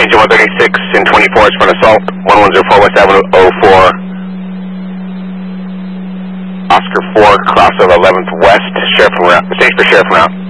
Engine 136 and 24 is for an assault. 1104 West Avenue 04. Oscar 4, crossover 11th West, Sheriff route, stage for Sheriff route.